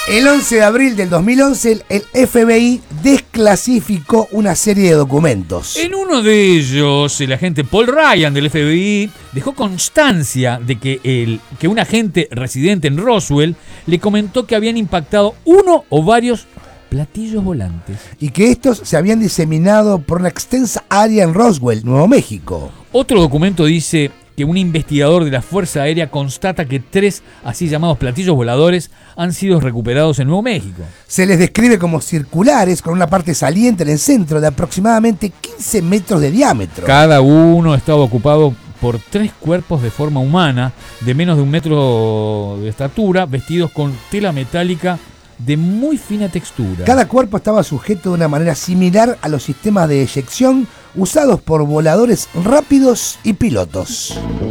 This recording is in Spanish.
El 11 de abril del 2011, el FBI desclasificó una serie de documentos. En uno de ellos, el agente Paul Ryan del FBI dejó constancia de que un agente residente en Roswell le comentó que habían impactado uno o varios platillos volantes. Y que estos se habían diseminado por una extensa área en Roswell, Nuevo México. Otro documento dice que un investigador de la Fuerza Aérea constata que 3 así llamados platillos voladores han sido recuperados en Nuevo México. Se les describe como circulares con una parte saliente en el centro de aproximadamente 15 metros de diámetro. Cada uno estaba ocupado por 3 cuerpos de forma humana de menos de 1 metro de estatura, vestidos con tela metálica de muy fina textura. Cada cuerpo estaba sujeto de una manera similar a los sistemas de eyección usados por voladores rápidos y pilotos.